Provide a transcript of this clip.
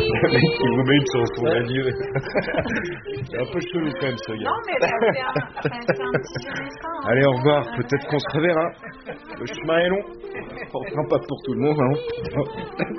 Le mec qui vous met une chanson d'adieu. C'est un peu chelou quand même ce gars. Non, mais ça fait un petit instant. Allez, au revoir. Peut-être qu'on se reverra. Le chemin est long. Enfin, pas pour tout le monde, hein.